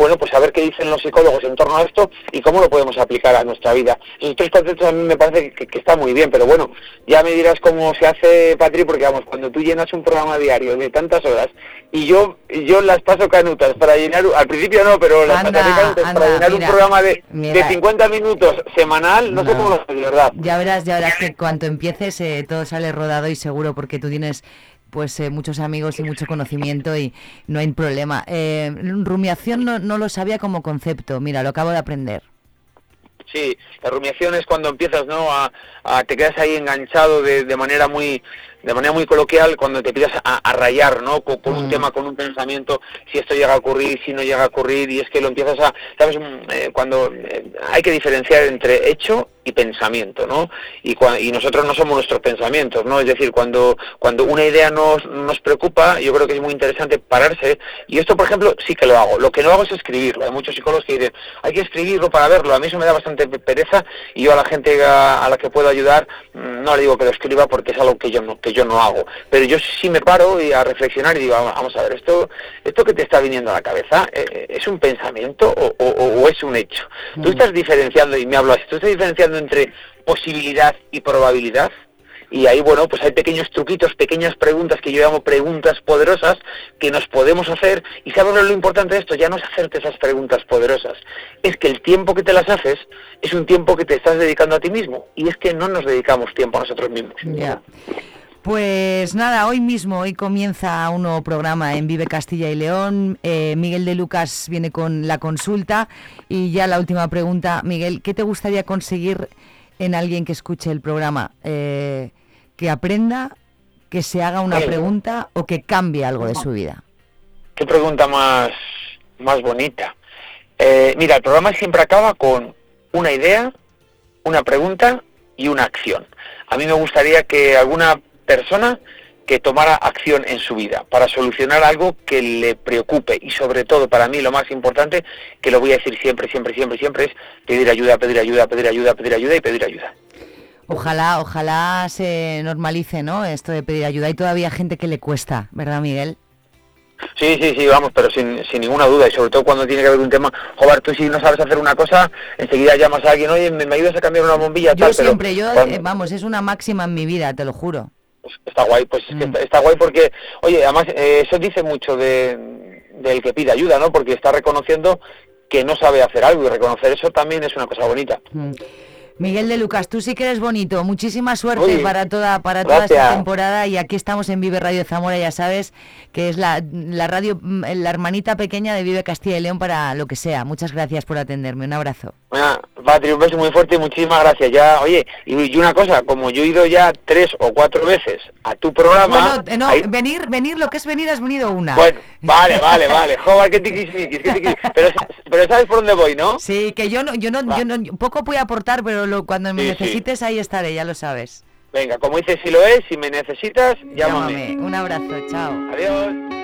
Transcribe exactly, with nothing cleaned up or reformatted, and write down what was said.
bueno, pues a ver qué dicen los psicólogos en torno a esto y cómo lo podemos aplicar a nuestra vida. Esos tres conceptos a mí me parece que, que está muy bien, pero bueno, ya me dirás cómo se hace, Patri, porque vamos, cuando tú llenas un programa diario de tantas horas y yo yo las paso canutas para llenar, al principio no, pero las Anda, pasaré canutas anda, para llenar mira, un programa de, mira. de cincuenta minutos semanal, no, no sé cómo lo haces, de verdad. Ya verás, ya verás que cuando empieces eh, todo sale rodado y seguro, porque tú tienes pues eh, muchos amigos y mucho conocimiento y no hay problema. Eh, rumiación no, no lo sabía como concepto, mira, lo acabo de aprender. Sí, la rumiación es cuando empiezas, ¿no? A, a te quedas ahí enganchado de, de manera muy de manera muy coloquial cuando te empiezas a, a rayar, ¿no? Con, con un mm. tema, con un pensamiento, si esto llega a ocurrir, si no llega a ocurrir, y es que lo empiezas a, ¿sabes? Eh, cuando eh, hay que diferenciar entre hecho y pensamiento, ¿no? Y, cua, y nosotros no somos nuestros pensamientos, ¿no? Es decir, cuando cuando una idea nos nos preocupa, yo creo que es muy interesante pararse, y esto, por ejemplo, sí que lo hago. Lo que no hago es escribirlo. Hay muchos psicólogos que dicen, hay que escribirlo para verlo. A mí eso me da bastante pereza, y yo a la gente a, a la que puedo ayudar, no le digo que lo escriba porque es algo que yo no, que yo no hago. Pero yo sí me paro y a reflexionar y digo, vamos a ver, esto esto que te está viniendo a la cabeza, ¿es un pensamiento o, o, o es un hecho? Mm. Tú estás diferenciando, y me hablo así, tú estás diferenciando entre posibilidad y probabilidad. Y ahí, bueno, pues hay pequeños truquitos, pequeñas preguntas que yo llamo preguntas poderosas que nos podemos hacer. Y ¿sabes lo importante de esto? Ya no es hacerte esas preguntas poderosas. Es que el tiempo que te las haces es un tiempo que te estás dedicando a ti mismo. Y es que no nos dedicamos tiempo a nosotros mismos. Ya. Pues nada, hoy mismo, hoy comienza un nuevo programa en Vive Castilla y León. Eh, Miguel de Lucas viene con la consulta. Y ya la última pregunta, Miguel, ¿qué te gustaría conseguir en alguien que escuche el programa? Eh, que aprenda, que se haga una pregunta o que cambie algo de su vida. Qué pregunta más, más bonita. Eh, mira, el programa siempre acaba con una idea, una pregunta y una acción. A mí me gustaría que alguna persona que tomara acción en su vida para solucionar algo que le preocupe, y sobre todo para mí lo más importante, que lo voy a decir siempre, siempre, siempre, siempre, es pedir ayuda, pedir ayuda, pedir ayuda, pedir ayuda y pedir ayuda. Ojalá, ojalá se normalice, ¿no? Esto de pedir ayuda. Hay todavía gente que le cuesta, ¿verdad, Miguel? Sí, sí, sí, vamos, pero sin, sin ninguna duda, y sobre todo cuando tiene que haber un tema. Joder, tú si no sabes hacer una cosa, enseguida llamas a alguien, oye, ¿me, me ayudas a cambiar una bombilla? Yo tal, siempre, pero, yo, cuando... eh, vamos, es una máxima en mi vida, te lo juro. Pues está guay, pues mm. está, está guay porque, oye, además eh, eso dice mucho de del que pide ayuda, ¿no? Porque está reconociendo que no sabe hacer algo, y reconocer eso también es una cosa bonita. Mm. Miguel de Lucas, tú sí que eres bonito. Muchísima suerte Uy, para toda para toda gracias. esta temporada, y aquí estamos en Vive Radio Zamora, ya sabes que es la, la radio, la hermanita pequeña de Vive Castilla y León para lo que sea. Muchas gracias por atenderme. Un abrazo. Bueno, Patri, un beso muy fuerte y muchísimas gracias. Ya, oye, y, y una cosa, como yo he ido ya tres o cuatro veces a tu programa... Bueno, no, ahí... venir, venir, lo que es venir, has venido una. Bueno, vale, vale, vale. Joder, qué tiquismiquis, qué tiquis. Pero, pero sabes por dónde voy, ¿no? Sí, que yo no, yo no, Va. yo no, poco voy a aportar, pero lo, cuando me sí, necesites sí. ahí estaré, ya lo sabes. Venga, como dices, si lo es, si me necesitas, llámame. Llámame. Un abrazo, chao. Adiós.